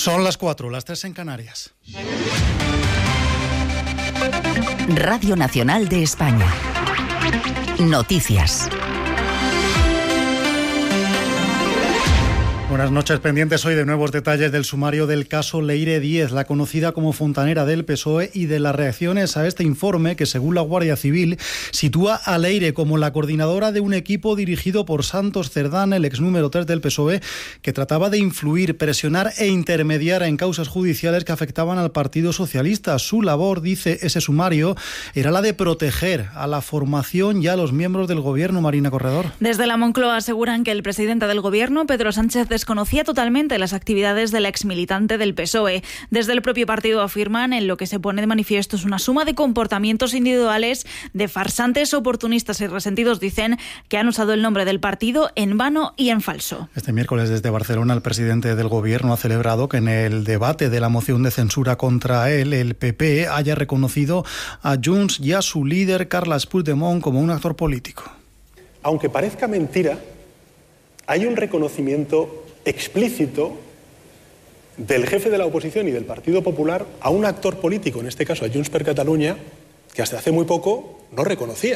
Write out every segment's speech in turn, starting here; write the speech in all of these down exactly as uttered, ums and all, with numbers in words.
Son las cuatro, las tres en Canarias. Radio Nacional de España. Noticias. Buenas noches, pendientes hoy de nuevos detalles del sumario del caso Leire Díez, la conocida como fontanera del P S O E, y de las reacciones a este informe que, según la Guardia Civil, sitúa a Leire como la coordinadora de un equipo dirigido por Santos Cerdán, el ex número tres del P S O E, que trataba de influir, presionar e intermediar en causas judiciales que afectaban al Partido Socialista. Su labor, dice ese sumario, era la de proteger a la formación y a los miembros del gobierno. Marina Corredor. Desde la Moncloa aseguran que el presidente del gobierno, Pedro Sánchez, desconocía totalmente las actividades del exmilitante del P S O E. Desde el propio partido afirman en lo que se pone de manifiesto es una suma de comportamientos individuales de farsantes, oportunistas y resentidos, dicen, que han usado el nombre del partido en vano y en falso. Este miércoles desde Barcelona el presidente del gobierno ha celebrado que en el debate de la moción de censura contra él, el P P haya reconocido a Junts y a su líder, Carles Puigdemont, como un actor político. Aunque parezca mentira, hay un reconocimiento explícito del jefe de la oposición y del Partido Popular a un actor político, en este caso a Junts per Catalunya, que hasta hace muy poco no reconocía.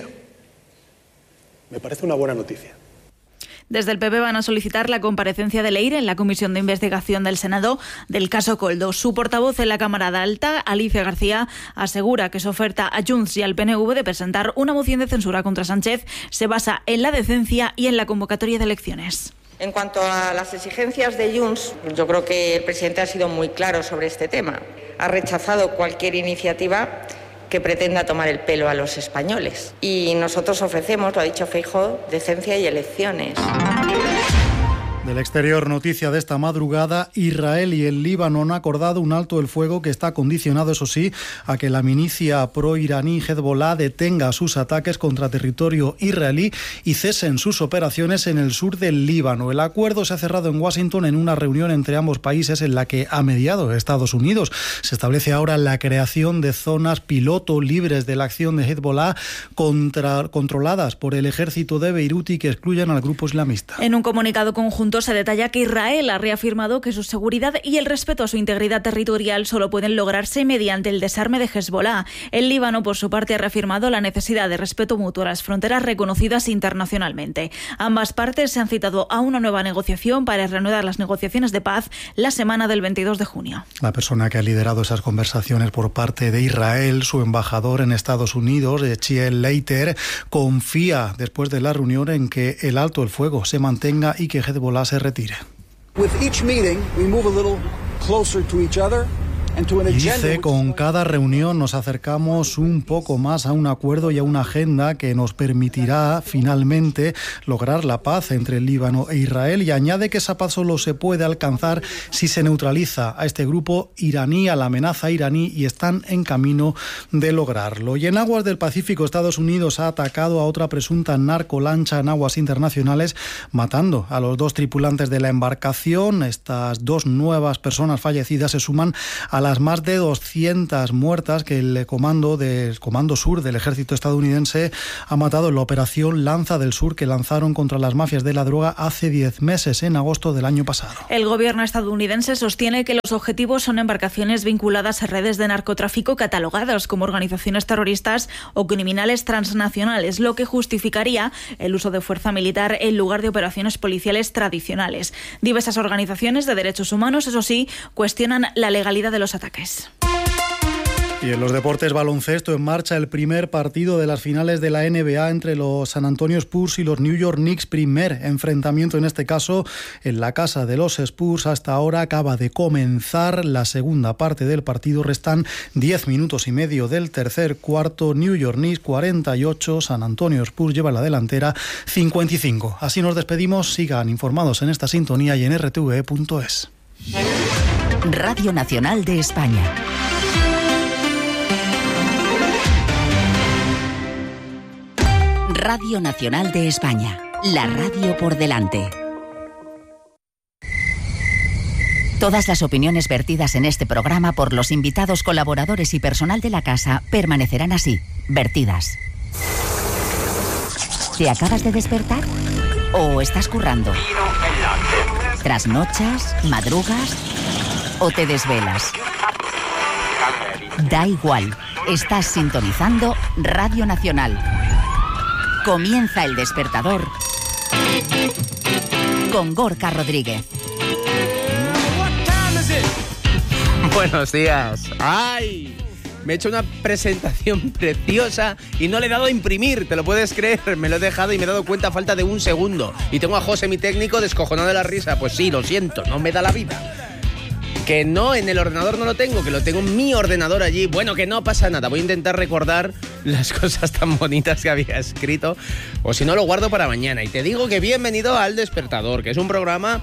Me parece una buena noticia. Desde el P P van a solicitar la comparecencia de Leire en la Comisión de Investigación del Senado del caso Koldo. Su portavoz en la Cámara de Alta, Alicia García, asegura que su oferta a Junts y al P N V de presentar una moción de censura contra Sánchez se basa en la decencia y en la convocatoria de elecciones. En cuanto a las exigencias de Junts, yo creo que el presidente ha sido muy claro sobre este tema. Ha rechazado cualquier iniciativa que pretenda tomar el pelo a los españoles. Y nosotros ofrecemos, lo ha dicho Feijóo, decencia y elecciones. Del exterior, noticia de esta madrugada: Israel y el Líbano han acordado un alto el fuego que está condicionado, eso sí, a que la milicia pro-iraní Hezbollah detenga sus ataques contra territorio israelí y cesen sus operaciones en el sur del Líbano. El acuerdo se ha cerrado en Washington en una reunión entre ambos países en la que ha mediado Estados Unidos. Se establece ahora la creación de zonas piloto libres de la acción de Hezbollah contra, controladas por el ejército de Beirut y que excluyan al grupo islamista. En un comunicado conjunto se detalla que Israel ha reafirmado que su seguridad y el respeto a su integridad territorial solo pueden lograrse mediante el desarme de Hezbollah. El Líbano, por su parte, ha reafirmado la necesidad de respeto mutuo a las fronteras reconocidas internacionalmente. Ambas partes se han citado a una nueva negociación para reanudar las negociaciones de paz la semana del veintidós de junio. La persona que ha liderado esas conversaciones por parte de Israel, su embajador en Estados Unidos, Chiel Leiter, confía después de la reunión en que el alto el fuego se mantenga y que Hezbollah se retire. Y dice, con cada reunión nos acercamos un poco más a un acuerdo y a una agenda que nos permitirá finalmente lograr la paz entre el Líbano e Israel, y añade que esa paz solo se puede alcanzar si se neutraliza a este grupo iraní, a la amenaza iraní, y están en camino de lograrlo. Y en aguas del Pacífico, Estados Unidos ha atacado a otra presunta narcolancha en aguas internacionales, matando a los dos tripulantes de la embarcación. Estas dos nuevas personas fallecidas se suman a las más de doscientas muertas que el comando del Comando Sur del Ejército estadounidense ha matado en la operación Lanza del Sur, que lanzaron contra las mafias de la droga hace diez meses, en agosto del año pasado. El gobierno estadounidense sostiene que los objetivos son embarcaciones vinculadas a redes de narcotráfico catalogadas como organizaciones terroristas o criminales transnacionales, lo que justificaría el uso de fuerza militar en lugar de operaciones policiales tradicionales. Diversas organizaciones de derechos humanos, eso sí, cuestionan la legalidad de los ataques. Y en los deportes, baloncesto, en marcha el primer partido de las finales de la N B A entre los San Antonio Spurs y los New York Knicks. Primer enfrentamiento, en este caso, en la casa de los Spurs. Hasta ahora acaba de comenzar la segunda parte del partido. Restan diez minutos y medio del tercer cuarto. New York Knicks cuarenta y ocho, San Antonio Spurs lleva la delantera cincuenta y cinco. Así nos despedimos. Sigan informados en esta sintonía y en r t v punto es. Radio Nacional de España. Radio Nacional de España. La radio por delante. Todas las opiniones vertidas en este programa por los invitados, colaboradores y personal de la casa permanecerán así, vertidas. ¿Te acabas de despertar? ¿O estás currando? ¿Trasnochas? ¿Madrugas? o te desvelas. Da igual, estás sintonizando Radio Nacional. Comienza El Despertador con Gorka Rodríguez. Buenos días. ¡Ay! Me he hecho una presentación preciosa y no le he dado a imprimir, ¿te lo puedes creer? Me lo he dejado y me he dado cuenta a falta de un segundo. Y tengo a José, mi técnico, descojonado de la risa. Pues sí, lo siento, no me da la vida. Que no, en el ordenador no lo tengo, que lo tengo en mi ordenador allí. Bueno, que no pasa nada, voy a intentar recordar las cosas tan bonitas que había escrito, o si no lo guardo para mañana. Y te digo que bienvenido al Despertador, que es un programa,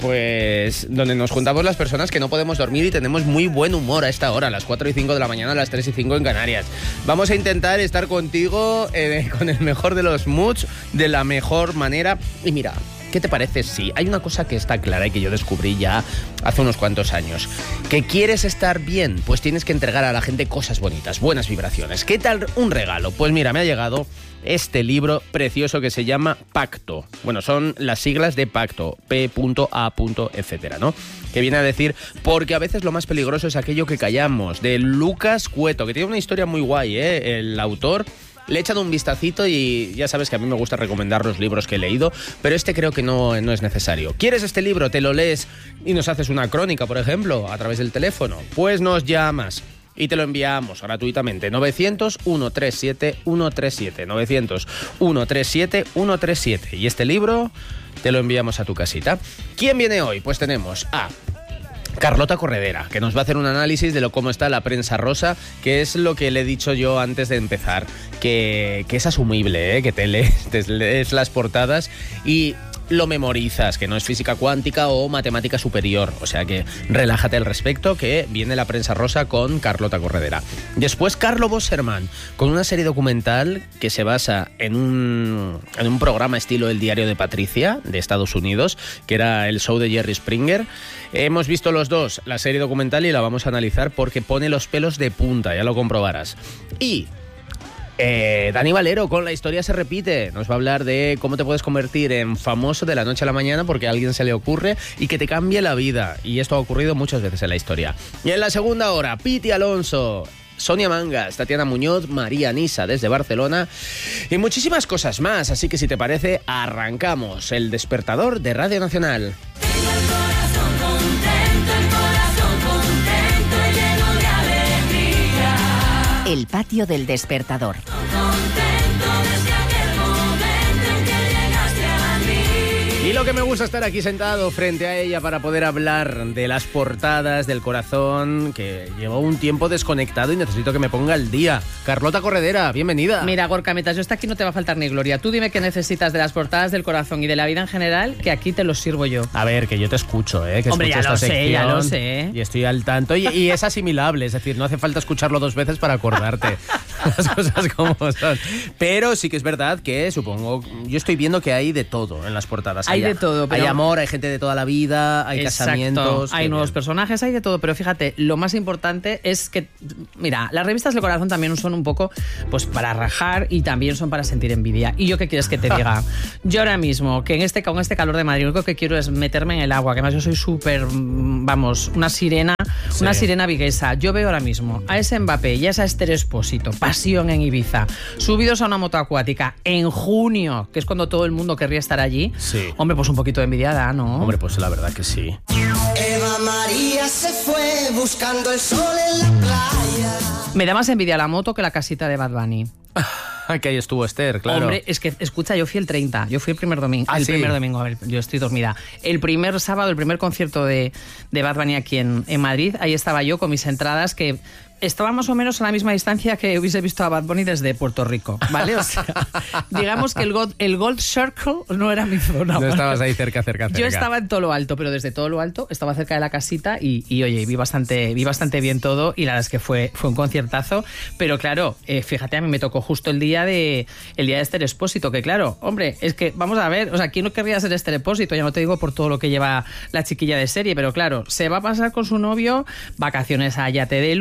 pues, donde nos juntamos las personas que no podemos dormir y tenemos muy buen humor a esta hora, a las cuatro y cinco de la mañana, a las tres y cinco en Canarias. Vamos a intentar estar contigo eh, con el mejor de los moods, de la mejor manera. Y mira, ¿qué te parece? Sí, hay una cosa que está clara y que yo descubrí ya hace unos cuantos años. ¿Que quieres estar bien? Pues tienes que entregar a la gente cosas bonitas, buenas vibraciones. ¿Qué tal un regalo? Pues mira, me ha llegado este libro precioso que se llama Pacto. Bueno, son las siglas de Pacto, P A etcétera, ¿no? Que viene a decir, porque a veces lo más peligroso es aquello que callamos, de Lucas Cueto, que tiene una historia muy guay, ¿eh? El autor. Le he echado un vistacito y ya sabes que a mí me gusta recomendar los libros que he leído, pero este creo que no, no es necesario. ¿Quieres este libro? Te lo lees y nos haces una crónica, por ejemplo, a través del teléfono. Pues nos llamas y te lo enviamos gratuitamente. novecientos, ciento treinta y siete, ciento treinta y siete. novecientos, ciento treinta y siete, ciento treinta y siete. Y este libro te lo enviamos a tu casita. ¿Quién viene hoy? Pues tenemos a Carlota Corredera, que nos va a hacer un análisis de lo cómo está la prensa rosa, que es lo que le he dicho yo antes de empezar, que, que es asumible, ¿eh? Que te lees, te lees las portadas y lo memorizas, que no es física cuántica o matemática superior, o sea que relájate al respecto, que viene la prensa rosa con Carlota Corredera. Después Carlo Bosserman, con una serie documental que se basa en un, en un programa estilo El Diario de Patricia, de Estados Unidos, que era el show de Jerry Springer. Hemos visto los dos la serie documental y la vamos a analizar porque pone los pelos de punta, ya lo comprobarás. Y Eh, Dani Valero con La Historia se repite. Nos va a hablar de cómo te puedes convertir en famoso de la noche a la mañana porque a alguien se le ocurre y que te cambie la vida. Y esto ha ocurrido muchas veces en la historia. Y en la segunda hora, Piti Alonso, Sonia Mangas, Tatiana Muñoz, María Nisa desde Barcelona y muchísimas cosas más. Así que si te parece, arrancamos El Despertador de Radio Nacional. El patio del Despertador. Y lo que me gusta estar aquí sentado frente a ella para poder hablar de las portadas del corazón, que llevo un tiempo desconectado y necesito que me ponga al día. Carlota Corredera, bienvenida. Mira, Gorka, mientras yo esté aquí no te va a faltar ni gloria. Tú dime qué necesitas de las portadas del corazón y de la vida en general, que aquí te los sirvo yo. A ver, que yo te escucho, ¿eh? Que Hombre, escucho ya esta lo sé, sección ya lo sé. Y estoy al tanto. Y, y es asimilable, es decir, no hace falta escucharlo dos veces para acordarte. Las cosas como son. Pero sí que es verdad que, supongo, yo estoy viendo que hay de todo en las portadas. Hay, hay de todo. Pero... Hay amor, hay gente de toda la vida, hay Exacto. casamientos. Hay nuevos bien. personajes, hay de todo. Pero fíjate, lo más importante es que, mira, las revistas del corazón también son un poco pues para rajar y también son para sentir envidia. ¿Y yo qué quieres que te diga? Yo ahora mismo, que en este, con este calor de Madrid, lo único que quiero es meterme en el agua, que además yo soy súper, vamos, una sirena, sí. una sirena viguesa. Yo veo ahora mismo a ese Mbappé y a esa Esther Expósito, pasión en Ibiza, subidos a una moto acuática en junio, que es cuando todo el mundo querría estar allí. Sí. Hombre, pues un poquito de envidia da, ¿no? Hombre, pues la verdad que sí. Eva María se fue buscando el sol en la playa. Me da más envidia la moto que la casita de Bad Bunny. Que ahí estuvo Esther, claro. Hombre, es que, escucha, yo fui el treinta, yo fui el primer domingo. Ah, el ¿sí? primer domingo, a ver, yo estoy dormida. El primer sábado, el primer concierto de, de Bad Bunny aquí en, en Madrid, ahí estaba yo con mis entradas que estaba más o menos a la misma distancia que hubiese visto a Bad Bunny desde Puerto Rico, ¿vale? O sea, digamos que el Gold, el Gold Circle no era mi zona. No estabas ahí cerca, cerca, cerca. Yo estaba en todo lo alto, pero desde todo lo alto estaba cerca de la casita y, y oye, vi bastante, vi bastante bien todo y la verdad es que fue, fue un conciertazo. Pero claro, eh, fíjate, a mí me tocó justo el día de el día de Esther Expósito, que claro, hombre, es que vamos a ver, o sea, ¿quién no querría ser Esther Expósito? Ya no te digo por todo lo que lleva la chiquilla de serie, pero claro, se va a pasar con su novio vacaciones a yate de lujo,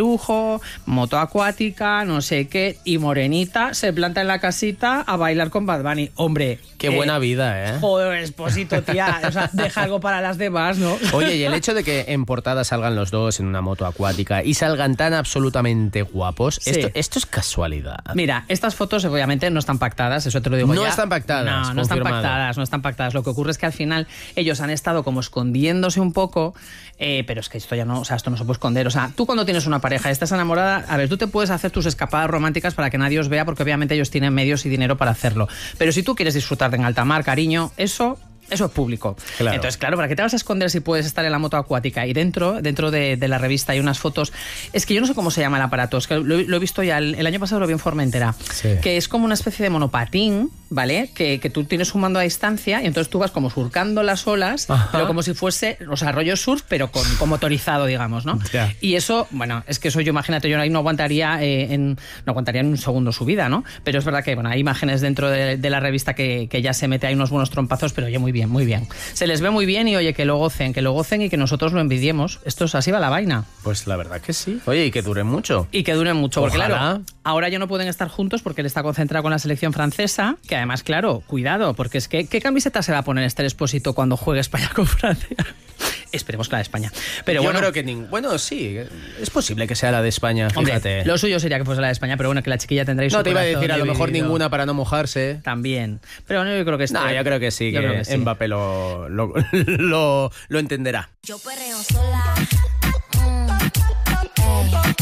lago, moto acuática, no sé qué, y Morenita se planta en la casita a bailar con Bad Bunny. Hombre, qué eh, buena vida, ¿eh? Joder, Esposito, tía, o sea, deja algo para las demás, ¿no? Oye, y el hecho de que en portada salgan los dos en una moto acuática y salgan tan absolutamente guapos, sí. esto, esto es casualidad. Mira, estas fotos obviamente no están pactadas, eso te lo digo no ya. No están pactadas, No, no confirmado. están pactadas, no están pactadas. Lo que ocurre es que al final ellos han estado como escondiéndose un poco, eh, pero es que esto ya no, o sea, esto no se puede esconder. O sea, tú cuando tienes una pareja y estás enamorada, a ver, tú te puedes hacer tus escapadas románticas para que nadie os vea, porque obviamente ellos tienen medios y dinero para hacerlo. Pero si tú quieres disfrutar de en alta mar, cariño, eso... Eso es público. Claro. Entonces, claro, ¿para qué te vas a esconder si puedes estar en la moto acuática? Y dentro, dentro de, de la revista hay unas fotos. Es que yo no sé cómo se llama el aparato, es que lo, lo he visto ya, el, el año pasado lo vi en Formentera, sí. que es como una especie de monopatín, ¿vale? Que, que tú tienes un mando a distancia y entonces tú vas como surcando las olas, ajá, pero como si fuese, o sea, rollo surf, pero con, con motorizado, digamos, ¿no? Yeah. Y eso, bueno, es que eso yo, imagínate, yo ahí no aguantaría, eh, en, no aguantaría en un segundo su vida, ¿no? Pero es verdad que, bueno, hay imágenes dentro de, de la revista que, que ya se mete, hay unos buenos trompazos, pero oye, muy bien, muy bien. Se les ve muy bien y oye, que lo gocen, que lo gocen y que nosotros lo envidiemos. Esto es así va la vaina. Pues la verdad que sí. Oye, y que duren mucho. Y que duren mucho, porque Ojalá. claro, ahora ya no pueden estar juntos porque él está concentrado con la selección francesa, que además, claro, cuidado, porque es que ¿qué camiseta se va a poner Esther Expósito cuando juegue España con Francia? Esperemos que la de España. Pero yo bueno, creo que ni... bueno, sí, es posible que sea la de España, fíjate. Hombre, lo suyo sería que fuese la de España, pero bueno, que la chiquilla tendréis. No, te iba a decir a lo mejor ninguna para no mojarse. También. Pero bueno, yo creo que este... No, yo creo que sí, yo que, creo que sí. Mbappé lo, lo, lo, lo entenderá. Yo perreo sola. Mm. Ey.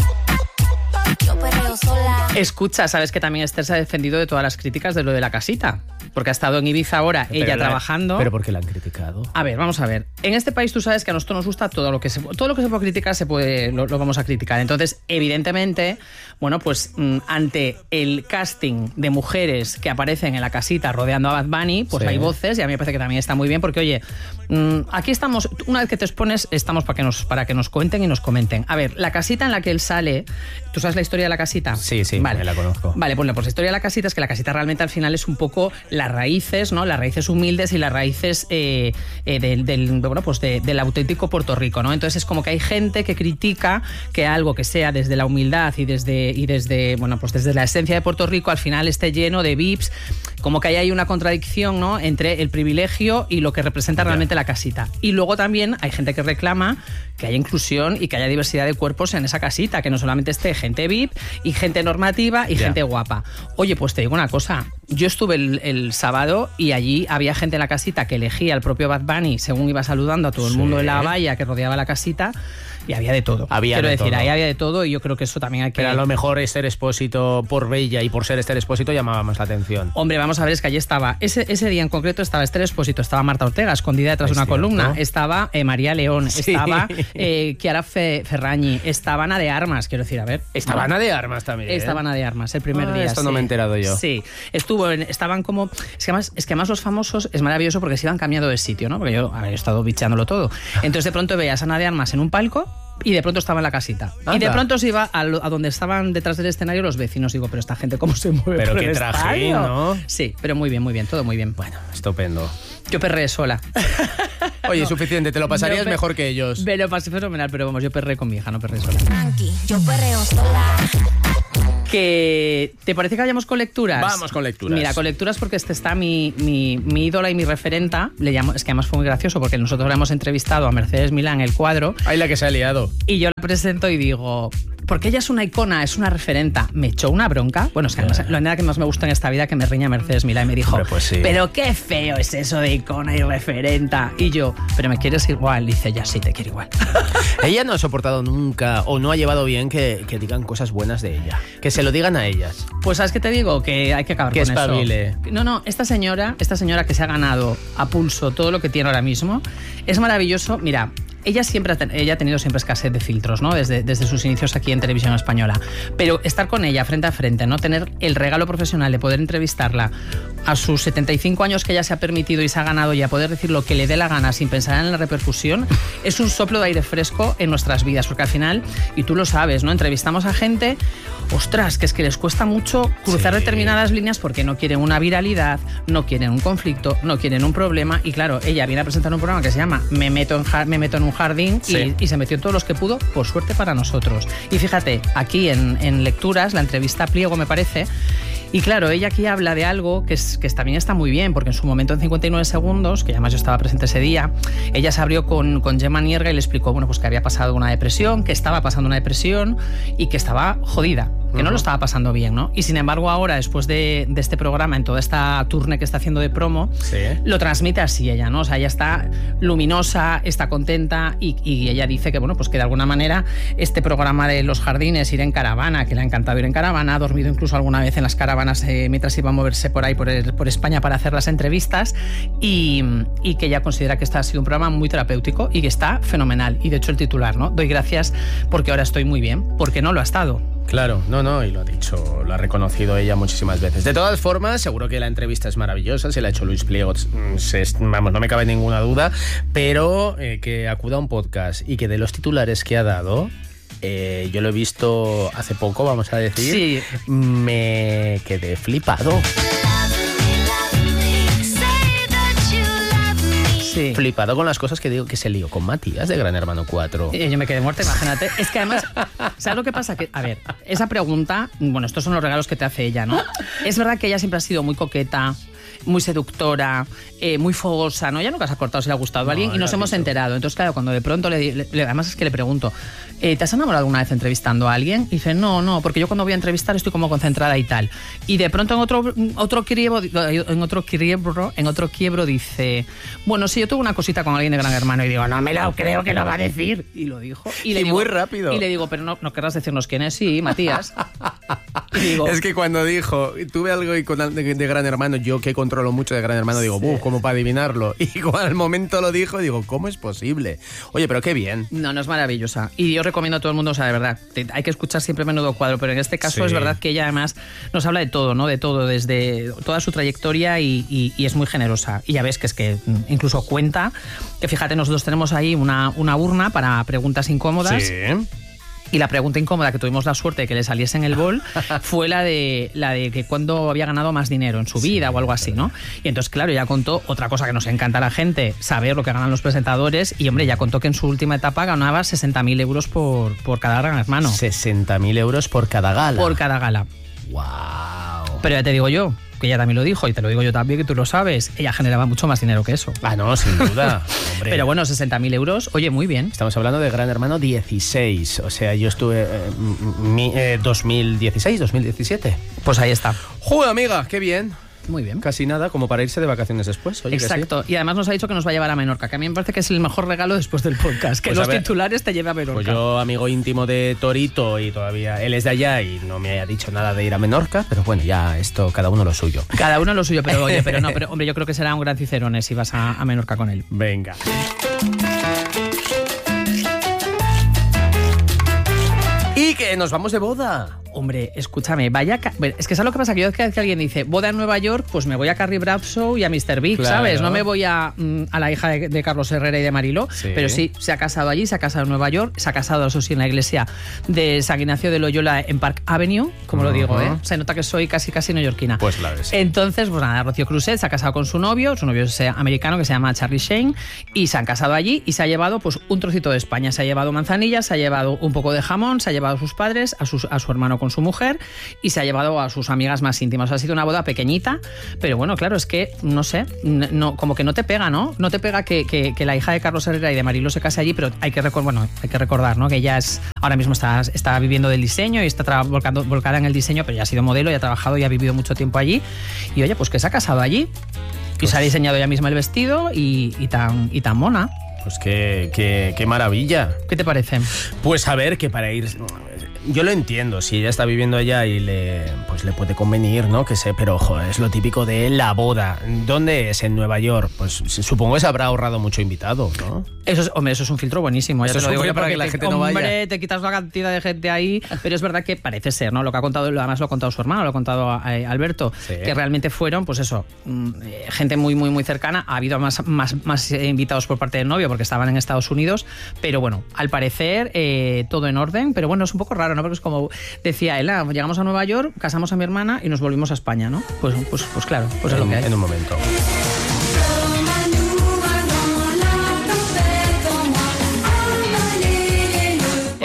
Yo perreo sola. Escucha, sabes que también Esther se ha defendido de todas las críticas de lo de la casita. Porque ha estado en Ibiza ahora, pero ella la, trabajando. ¿Pero por qué la han criticado? A ver, vamos a ver. En este país tú sabes que a nosotros nos gusta todo lo que se, todo lo que se puede criticar, se puede, lo, lo vamos a criticar. Entonces, evidentemente, bueno, pues mmm, ante el casting de mujeres que aparecen en la casita rodeando a Bad Bunny, pues sí. hay voces y a mí me parece que también está muy bien porque, oye, mmm, aquí estamos, una vez que te expones, estamos para que, nos, para que nos cuenten y nos comenten. A ver, la casita en la que él sale, ¿tú sabes la historia de la casita? Sí, sí, vale. me la conozco. Vale, pues, pues la historia de la casita es que la casita realmente al final es un poco las raíces, ¿no? Las raíces humildes y las raíces eh, eh, del, del, bueno, pues de, del auténtico Puerto Rico, ¿no? Entonces es como que hay gente que critica que algo que sea desde la humildad y desde, y desde, bueno, pues desde la esencia de Puerto Rico al final esté lleno de V I Ps, como que ahí hay una contradicción, ¿no? Entre el privilegio y lo que representa realmente la casita. Y luego también hay gente que reclama que haya inclusión y que haya diversidad de cuerpos en esa casita, que no solamente esté gente V I P y gente normativa y yeah. gente guapa. Oye, pues te digo una cosa, yo estuve el, el sábado y allí había gente en la casita que elegía al propio Bad Bunny según iba saludando a todo el sí. mundo en la valla que rodeaba la casita. Y había de todo. Había Quiero de decir, todo. ahí había de todo y yo creo que eso también hay que... Pero a lo mejor Esther Expósito, por bella y por ser Esther Expósito, llamaba más la atención. Hombre, vamos a ver, es que allí estaba... Ese, ese día en concreto estaba Esther Expósito, estaba Marta Ortega, escondida detrás es de una cierto. columna, estaba eh, María León, sí. estaba eh, Chiara Fe, Ferrañi, estaba Ana de Armas, quiero decir, a ver... Estaba Ana de Armas también. Estaba Ana de Armas, el primer ah, día. Esto sí. no me he enterado yo. Sí, estuvo en, estaban como... Es que, además, es que además los famosos es maravilloso porque se iban cambiando de sitio, ¿no? Porque yo a ver, he estado bicheándolo todo. Entonces de pronto veías a Ana de Armas en un palco y de pronto estaba en la casita. Anda. Y de pronto se iba a, lo, a donde estaban detrás del escenario los vecinos. Digo, pero esta gente cómo se mueve. Pero por qué el traje, estadio? ¿no? Sí, pero muy bien, muy bien, todo muy bien. Bueno, estupendo. Yo perré sola. Oye, no, suficiente, te lo pasarías no, mejor que ellos. Me lo pasé fenomenal, pero vamos, yo perré con mi hija, no perré sola. Tranqui, yo perreo sola. Que ¿te parece que vayamos con lecturas? Vamos con lecturas. Mira, con lecturas porque este está mi, mi, mi ídola y mi referenta. Le llamo, es que además fue muy gracioso porque nosotros la hemos entrevistado a Mercedes Milán, el cuadro. Ahí la que se ha liado. Y yo la presento y digo... Porque ella es una icona, es una referenta. Me echó una bronca. Bueno, es que además, la nada que más me gusta en esta vida que me riña Mercedes Milán y me dijo, Hombre, pues sí. pero qué feo es eso de icona y referenta. Y yo, pero me quieres igual. Dice, ya sí, te quiero igual. Ella no ha soportado nunca o no ha llevado bien que, que digan cosas buenas de ella. Que se lo digan a ellas. Pues ¿sabes qué te digo? Que hay que acabar que con espabile. eso. No, no, esta señora, esta señora que se ha ganado a pulso todo lo que tiene ahora mismo, es maravilloso. Mira, ella siempre ha, ella ha tenido siempre escasez de filtros, ¿no? Desde, desde sus inicios aquí en Televisión Española. Pero estar con ella frente a frente, ¿no? Tener el regalo profesional de poder entrevistarla a sus setenta y cinco años que ella se ha permitido y se ha ganado y a poder decir lo que le dé la gana sin pensar en la repercusión, es un soplo de aire fresco en nuestras vidas. Porque al final, y tú lo sabes, ¿no? Entrevistamos a gente, ostras, que es que les cuesta mucho cruzar sí. determinadas líneas porque no quieren una viralidad, no quieren un conflicto, no quieren un problema. Y claro, ella viene a presentar un programa que se llama Me meto en, me meto en un jardín Sí. y, y se metió en todos los que pudo, por suerte para nosotros. Y fíjate, aquí en, en Lecturas, la entrevista a Pliego, me parece, y claro, ella aquí habla de algo que, es, que también está muy bien, porque en su momento, en cincuenta y nueve segundos, que además yo estaba presente ese día, ella se abrió con, con Gemma Nierga y le explicó, bueno, pues que había pasado una depresión, que estaba pasando una depresión y que estaba jodida, que uh-huh. no lo estaba pasando bien, ¿no? Y sin embargo ahora, después de, de este programa, en toda esta tournée que está haciendo de promo, sí. lo transmite así ella, ¿no? O sea, ella está luminosa, está contenta y, y ella dice que, bueno, pues que de alguna manera este programa de los jardines, ir en caravana, que le ha encantado ir en caravana, ha dormido incluso alguna vez en las caravanas eh, mientras iba a moverse por ahí, por, el, por España para hacer las entrevistas y, y que ella considera que este ha sido un programa muy terapéutico y que está fenomenal. Y de hecho el titular, ¿no? Doy gracias porque ahora estoy muy bien, porque no lo ha estado. Claro, no, no, y lo ha dicho, lo ha reconocido ella muchísimas veces. De todas formas, seguro que la entrevista es maravillosa, se la ha hecho Luis Pliego, se, vamos, no me cabe ninguna duda, pero eh, que acuda a un podcast y que de los titulares que ha dado, eh, yo lo he visto hace poco, vamos a decir, sí. me quedé flipado. Sí. Flipado con las cosas que digo que se lío con Matías de Gran Hermano cuatro. Y yo me quedé muerta, imagínate. Es que además, ¿sabes lo que pasa? Que, a ver, esa pregunta, bueno, estos son los regalos que te hace ella, ¿no? Es verdad que ella siempre ha sido muy coqueta, muy seductora, eh, muy fogosa, ¿no? Ya nunca se ha cortado si le ha gustado no, a alguien y nos hemos dicho. enterado. Entonces, claro, cuando de pronto, le, le, además es que le pregunto, eh, ¿te has enamorado alguna vez entrevistando a alguien? Y dice, no, no, porque yo cuando voy a entrevistar estoy como concentrada y tal. Y de pronto en otro, otro quiebro, en otro quiebro, en otro quiebro dice, bueno, sí, yo tuve una cosita con alguien de Gran Hermano y digo, no me lo creo que lo va a decir. Y lo dijo. Y, le y digo, muy rápido. Y le digo, pero no, no querrás decirnos quién es, sí, Matías. Y digo, es que cuando dijo, tuve algo con, de, de Gran Hermano, yo que controlo mucho de Gran Hermano, digo, buf, ¿cómo para adivinarlo? Y igual al momento lo dijo, digo, ¿cómo es posible? Oye, pero qué bien. No, no es maravillosa. Y yo recomiendo a todo el mundo, o sea, de verdad, te, hay que escuchar siempre Menudo Cuadro, pero en este caso sí. es verdad que ella además nos habla de todo, ¿no? De todo, desde toda su trayectoria y, y, y es muy generosa. Y ya ves que es que incluso cuenta que, fíjate, nosotros tenemos ahí una, una urna para preguntas incómodas. Sí. Y la pregunta incómoda que tuvimos la suerte de que le saliese en el bol fue la de la de que cuándo había ganado más dinero en su vida sí, o algo así, ¿no? Y entonces, claro, ya contó otra cosa que nos encanta a la gente, saber lo que ganan los presentadores. Y, hombre, ya contó que en su última etapa ganaba sesenta mil euros por, por cada Gran Hermano. sesenta mil euros por cada gala. Por cada gala. ¡Wow! Pero ya te digo yo, que ella también lo dijo, y te lo digo yo también, que tú lo sabes, ella generaba mucho más dinero que eso. Ah, no, sin duda. Hombre. Pero bueno, sesenta mil euros, oye, muy bien. Estamos hablando de Gran Hermano dieciséis, o sea, yo estuve eh, mi, eh, dos mil dieciséis, dos mil diecisiete. Pues ahí está. ¡Joder, amiga! ¡Qué bien! Muy bien. Casi nada, como para irse de vacaciones después. Oye, exacto. Sí. Y además nos ha dicho que nos va a llevar a Menorca, que a mí me parece que es el mejor regalo después del podcast, que pues los ver, titulares te lleve a Menorca. Pues yo, amigo íntimo de Torito, y todavía él es de allá y no me haya dicho nada de ir a Menorca, pero bueno, ya esto, cada uno lo suyo. Cada uno lo suyo, pero oye, pero no, pero hombre, yo creo que será un gran Cicerone si vas a, a Menorca con él. Venga. Y que nos vamos de boda. Hombre, escúchame, vaya... Ca... Es que ¿sabes lo que pasa? Que yo cada vez que alguien dice boda en Nueva York, pues me voy a Carrie Bradshaw y a mister Big, claro. ¿sabes? No me voy a, a la hija de, de Carlos Herrera y de Mariló, sí. pero sí, se ha casado allí, se ha casado en Nueva York, se ha casado, eso sí, en la iglesia de San Ignacio de Loyola en Park Avenue, como uh-huh. lo digo, ¿eh? Se nota que soy casi casi neoyorquina. Pues la ves. Entonces, pues nada, Rocío Cruzet se ha casado con su novio, su novio es americano que se llama Charlie Sheen, y se han casado allí y se ha llevado pues un trocito de España, se ha llevado manzanillas, se ha llevado un poco de jamón, se ha llevado a sus padres, a, sus, a su hermano con su mujer, y se ha llevado a sus amigas más íntimas. Ha sido una boda pequeñita, pero bueno, claro, es que, no sé, no, como que no te pega, ¿no? No te pega que, que, que la hija de Carlos Herrera y de Mariló se case allí, pero hay que, recor- bueno, hay que recordar, ¿no? Que ella es, ahora mismo está, está viviendo del diseño y está tra- volcando, volcada en el diseño, pero ya ha sido modelo, ya ha trabajado y ha vivido mucho tiempo allí. Y oye, pues que se ha casado allí y pues se ha diseñado ella misma el vestido y, y, tan, y tan mona. Pues qué, qué, qué maravilla. ¿Qué te parece? Pues a ver, que para ir... Yo lo entiendo, si ella está viviendo allá y le, pues le puede convenir, ¿no? Que sé, pero ojo, es lo típico de la boda. ¿Dónde es? En Nueva York. Pues supongo que se habrá ahorrado mucho invitado, ¿no? Eso es, hombre, eso es un filtro buenísimo. Ya eso te lo digo yo para que la te, gente hombre, no vaya. Te quitas la cantidad de gente ahí, pero es verdad que parece ser, ¿no? Lo que ha contado, además lo ha contado su hermano, lo ha contado eh, Alberto, sí. que realmente fueron, pues eso, eh, gente muy, muy, muy cercana. Ha habido más, más, más invitados por parte del novio porque estaban en Estados Unidos, pero bueno, al parecer eh, todo en orden, pero bueno, es un poco raro, ¿no? Porque es como decía él, ah, llegamos a Nueva York, casamos a mi hermana y nos volvimos a España, ¿no? Pues, pues, pues claro, pues en, es lo que hay. En un momento.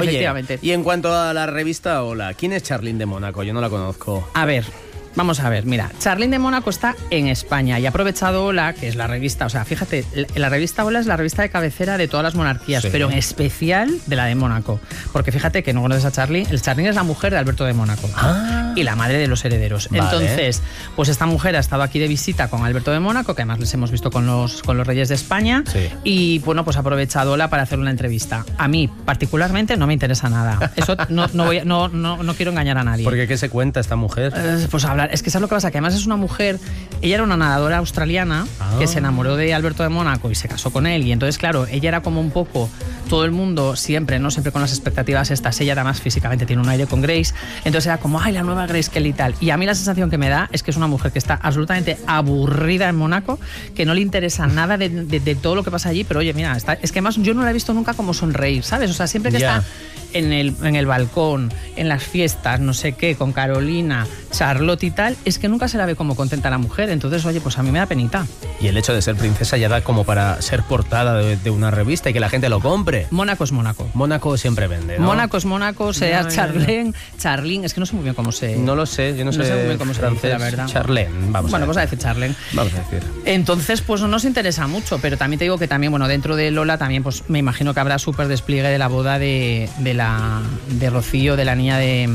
Oye, efectivamente. y en cuanto a la revista Hola, ¿quién es Charlene de Mónaco? Yo no la conozco. A ver, vamos a ver, mira, Charlene de Mónaco está en España y ha aprovechado Hola, que es la revista, o sea, fíjate, la revista Hola es la revista de cabecera de todas las monarquías, sí. pero en especial de la de Mónaco. Porque fíjate que no conoces a Charlene, el Charlene es la mujer de Alberto de Mónaco ah. y la madre de los herederos. Vale. Entonces, pues esta mujer ha estado aquí de visita con Alberto de Mónaco, que además les hemos visto con los, con los reyes de España, sí. y bueno, pues ha aprovechado Hola para hacer una entrevista. A mí, particularmente, no me interesa nada. Eso no, no, voy, no, no, no quiero engañar a nadie. ¿Porque qué se cuenta esta mujer? Eh, pues hablar, es que sabes lo que pasa, que además es una mujer, ella era una nadadora australiana ah. que se enamoró de Alberto de Mónaco y se casó con él, y entonces claro, ella era como un poco todo el mundo siempre, no siempre con las expectativas estas, ella además físicamente tiene un aire con Grace, entonces era como, ay, la nueva Grace Kelly y tal, y a mí la sensación que me da es que es una mujer que está absolutamente aburrida en Mónaco, que no le interesa nada de, de, de todo lo que pasa allí, pero oye, mira, está, es que además yo no la he visto nunca como sonreír, ¿sabes? O sea, siempre que yeah. está en el, en el balcón, en las fiestas, no sé qué, con Carolina, Charlotte y tal, es que nunca se la ve como contenta la mujer, entonces, oye, pues a mí me da penita. Y el hecho de ser princesa ya da como para ser portada de, de una revista y que la gente lo compre. Mónaco es Mónaco. Mónaco siempre vende, ¿no? Mónaco es Mónaco, sea no, Charlene, no. Charlene, es que no sé muy bien cómo se... No lo sé, yo no, no sé, sé muy bien cómo se dice, la verdad. Charlene, vamos bueno, a pues a decir Charlene. Vamos a decir. Entonces, pues no nos interesa mucho, pero también te digo que también, bueno, dentro de Lola también, pues me imagino que habrá súper despliegue de la boda de, de la... de Rocío, de la niña de,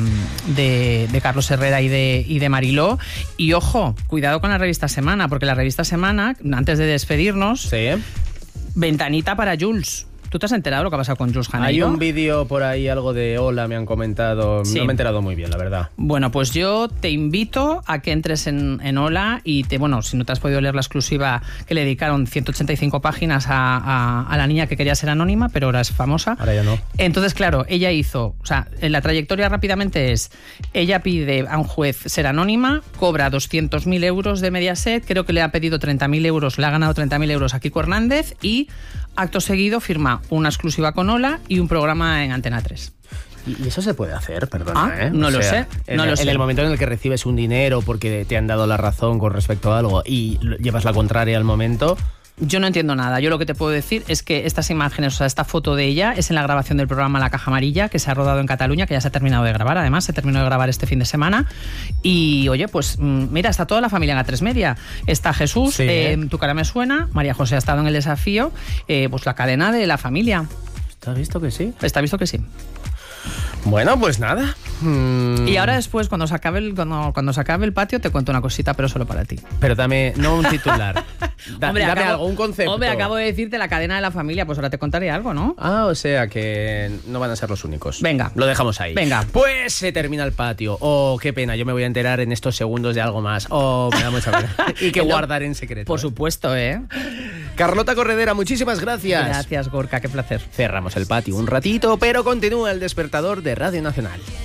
de, de Carlos Herrera y de, y de Mariló. Y ojo, cuidado con la revista Semana, porque la revista Semana, antes de despedirnos, sí. ventanita para Jules. ¿Tú te has enterado de lo que ha pasado con Jules Janeiro? Hay un vídeo por ahí, algo de Hola, me han comentado. Sí. No me he enterado muy bien, la verdad. Bueno, pues yo te invito a que entres en, en Hola y, te, bueno, si no te has podido leer la exclusiva que le dedicaron ciento ochenta y cinco páginas a, a, a la niña que quería ser anónima, pero ahora es famosa. Ahora ya no. Entonces, claro, ella hizo... O sea, la trayectoria rápidamente es... Ella pide a un juez ser anónima, cobra doscientos mil euros de Mediaset, creo que le ha pedido treinta mil euros, le ha ganado treinta mil euros a Kiko Hernández y... Acto seguido firma una exclusiva con Hola y un programa en Antena tres. ¿Y eso se puede hacer? Perdona, ah, ¿eh? No o lo sea, sé. No en, lo en sé. el momento en el que recibes un dinero porque te han dado la razón con respecto a algo y llevas la contraria al momento... Yo no entiendo nada. Yo lo que te puedo decir es que estas imágenes, o sea, esta foto de ella es en la grabación del programa La Caja Amarilla, que se ha rodado en Cataluña, que ya se ha terminado de grabar, además, se terminó de grabar este fin de semana. Y, oye, pues mira, está toda la familia en A tres Media. Está Jesús, sí, eh, ¿eh? Tu cara me suena, María José ha estado en El Desafío, eh, pues la cadena de la familia. ¿Está visto que sí? Está visto que sí. Bueno, pues nada. Mm. Y ahora después, cuando se acabe el, cuando, cuando se acabe el patio, te cuento una cosita, pero solo para ti. Pero dame, no un titular. Da, hombre, dame acabo, algo, un concepto. Hombre, acabo de decirte la cadena de la familia, pues ahora te contaré algo, ¿no? Ah, o sea que no van a ser los únicos. Venga. Lo dejamos ahí. Venga. Pues se termina el patio. Oh, qué pena, yo me voy a enterar en estos segundos de algo más. Oh, me da mucha pena. Y que guardar en secreto. Por ¿eh? supuesto, ¿eh? Carlota Corredera, muchísimas gracias. Gracias, Gorka, qué placer. Cerramos el patio un ratito, pero continúa el despertador de Radio Nacional.